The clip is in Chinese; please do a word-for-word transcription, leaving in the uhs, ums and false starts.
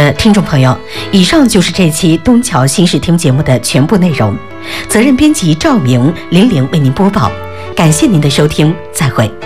的听众朋友，以上就是这期东桥新视听节目的全部内容。责任编辑赵明、玲玲为您播报，感谢您的收听，再会。